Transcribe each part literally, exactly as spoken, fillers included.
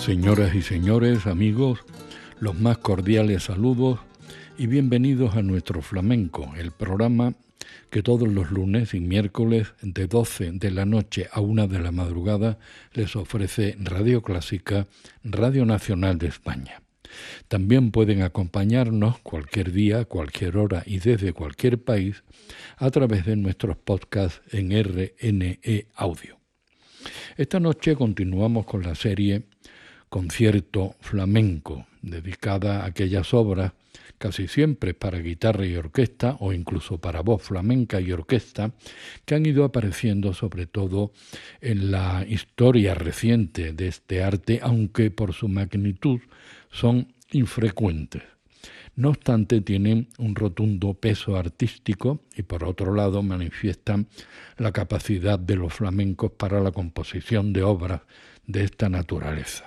Señoras y señores, amigos, los más cordiales saludos y bienvenidos a Nuestro Flamenco, el programa que todos los lunes y miércoles de doce de la noche a una de la madrugada les ofrece Radio Clásica, Radio Nacional de España. También pueden acompañarnos cualquier día, cualquier hora y desde cualquier país a través de nuestros podcasts en R N E Audio. Esta noche continuamos con la serie Concierto Flamenco, dedicada a aquellas obras casi siempre para guitarra y orquesta o incluso para voz flamenca y orquesta que han ido apareciendo sobre todo en la historia reciente de este arte, aunque por su magnitud son infrecuentes. No obstante, tienen un rotundo peso artístico y por otro lado manifiestan la capacidad de los flamencos para la composición de obras de esta naturaleza.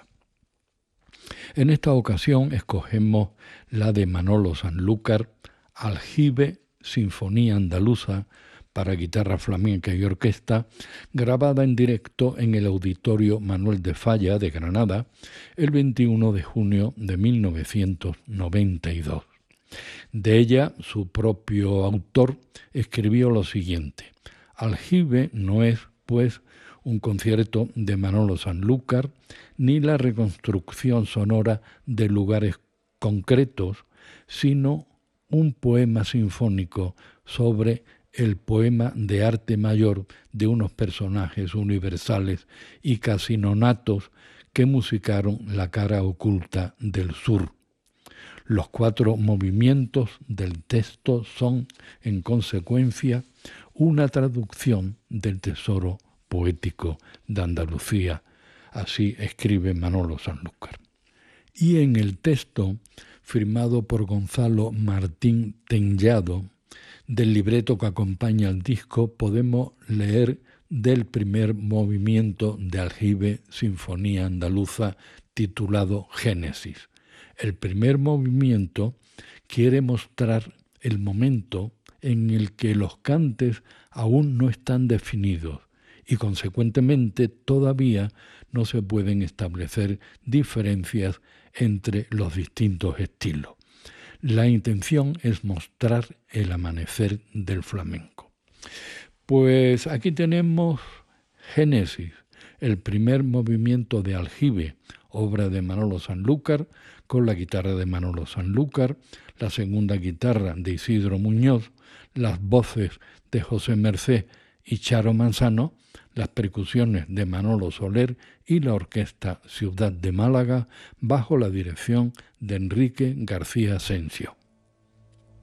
En esta ocasión escogemos la de Manolo Sanlúcar, Aljibe, Sinfonía Andaluza para guitarra flamenca y orquesta, grabada en directo en el Auditorio Manuel de Falla de Granada el veintiuno de junio de mil novecientos noventa y dos. De ella, su propio autor escribió lo siguiente: Aljibe no es, pues, un concierto de Manolo Sanlúcar, ni la reconstrucción sonora de lugares concretos, sino un poema sinfónico sobre el poema de arte mayor de unos personajes universales y casi nonatos que musicaron la cara oculta del sur. Los cuatro movimientos del texto son, en consecuencia, una traducción del tesoro poético de Andalucía. Así escribe Manolo Sanlúcar. Y en el texto, firmado por Gonzalo Martín Tellado, del libreto que acompaña al disco, podemos leer del primer movimiento de Aljibe, Sinfonía Andaluza, titulado Génesis. El primer movimiento quiere mostrar el momento en el que los cantes aún no están definidos y consecuentemente todavía no se pueden establecer diferencias entre los distintos estilos. La intención es mostrar el amanecer del flamenco. Pues aquí tenemos Génesis, el primer movimiento de Aljibe, obra de Manolo Sanlúcar, con la guitarra de Manolo Sanlúcar, la segunda guitarra de Isidro Muñoz, las voces de José Mercé y Charo Manzano, las percusiones de Manolo Soler y la Orquesta Ciudad de Málaga bajo la dirección de Enrique García Asensio.